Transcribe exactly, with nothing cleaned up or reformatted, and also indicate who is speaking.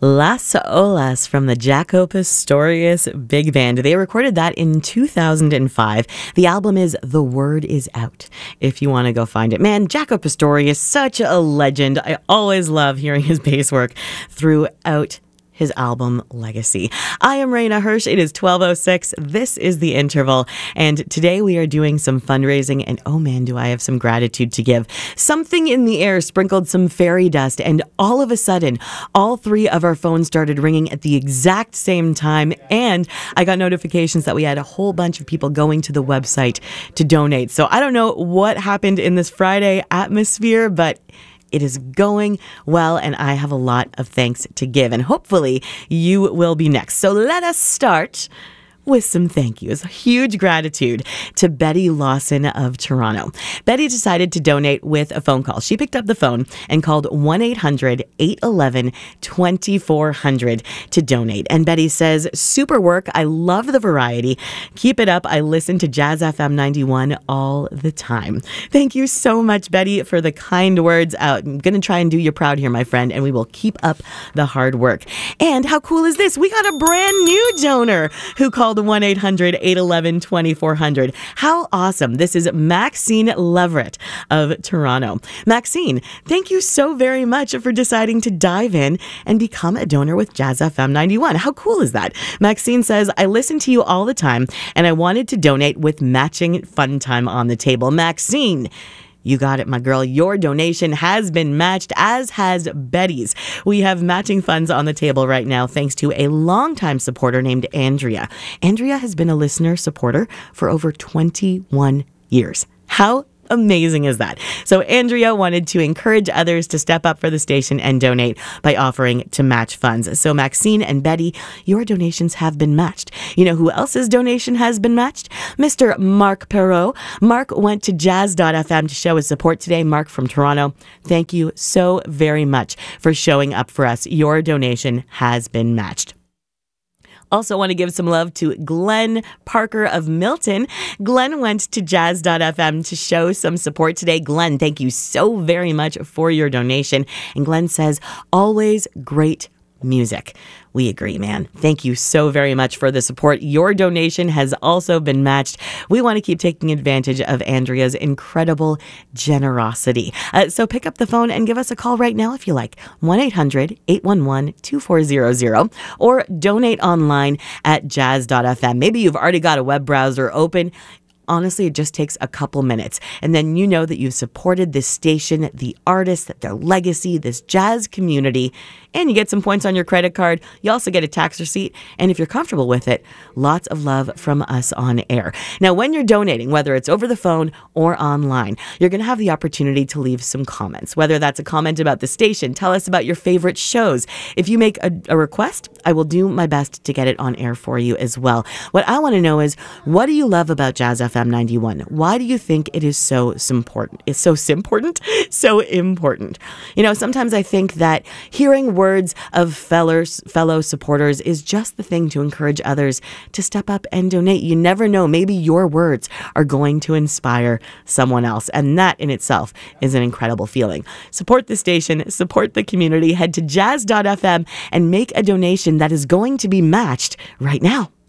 Speaker 1: Las Olas from the Jaco Pastorius Big Band. They recorded that in two thousand five. The album is The Word Is Out, if you want to go find it. Man, Jaco Pastorius, such a legend. I always love hearing his bass work throughout his album Legacy. I am Raina Hirsch. It is twelve oh six. This is The Interval. And today we are doing some fundraising. And oh man, do I have some gratitude to give. Something in the air sprinkled some fairy dust. And all of a sudden, all three of our phones started ringing at the exact same time. And I got notifications that we had a whole bunch of people going to the website to donate. So I don't know what happened in this Friday atmosphere, but it is going well, and I have a lot of thanks to give, and hopefully you will be next. So let us start with some thank yous. Huge gratitude to Betty Lawson of Toronto. Betty decided to donate with a phone call. She picked up the phone and called one eight hundred, eight one one, two four zero zero to donate. And Betty says, super work. I love the variety. Keep it up. I listen to Jazz F M ninety-one all the time. Thank you so much, Betty, for the kind words. Uh, I'm going to try and do you proud here, my friend, and we will keep up the hard work. And how cool is this? We got a brand new donor who called one eight hundred, eight one one, two four zero zero. How awesome. This is Maxine Leverett of Toronto. Maxine, thank you so very much for deciding to dive in and become a donor with Jazz F M ninety-one. How cool is that? Maxine says, I listen to you all the time and I wanted to donate with matching fun time on the table. Maxine, you got it, my girl. Your donation has been matched, as has Betty's. We have matching funds on the table right now, thanks to a longtime supporter named Andrea. Andrea has been a listener supporter for over twenty-one years. How amazing is that? So Andrea wanted to encourage others to step up for the station and donate by offering to match funds. So Maxine and Betty, your donations have been matched. You know who else's donation has been matched? Mister Mark Perot. Mark went to jazz dot f m to show his support today. Mark from Toronto, thank you so very much for showing up for us. Your donation has been matched. Also want to give some love to Glenn Parker of Milton. Glenn went to jazz dot f m to show some support today. Glenn, thank you so very much for your donation. And Glenn says, always great music. We agree, man. Thank you so very much for the support. Your donation has also been matched. We want to keep taking advantage of Andrea's incredible generosity. Uh, so pick up the phone and give us a call right now if you like. one eight hundred, eight one one, two four zero zero or donate online at jazz dot f m. Maybe you've already got a web browser open. Honestly, it just takes a couple minutes. And then you know that you've supported this station, the artists, their legacy, this jazz community, and you get some points on your credit card. You also get a tax receipt. And if you're comfortable with it, lots of love from us on air. Now, when you're donating, whether it's over the phone or online, you're going to have the opportunity to leave some comments, whether that's a comment about the station. Tell us about your favorite shows. If you make a, a request, I will do my best to get it on air for you as well. What I want to know is, what do you love about Jazz F M ninety-one? Why do you think it is so important? It's so important? So important. You know, sometimes I think that hearing words of fellow, fellow supporters is just the thing to encourage others to step up and donate. You never know. Maybe your words are going to inspire someone else. And that in itself is an incredible feeling. Support the station, support the community. Head to jazz dot f m and make a donation that is going to be matched right now.